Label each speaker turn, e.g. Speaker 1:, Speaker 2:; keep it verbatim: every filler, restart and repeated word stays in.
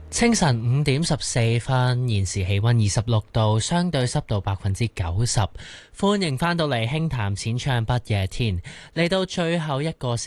Speaker 1: 清晨五點十四分，現時氣溫二十六度，相對濕度百分之九十。歡迎返到嚟輕談淺唱不夜天，嚟到最後一個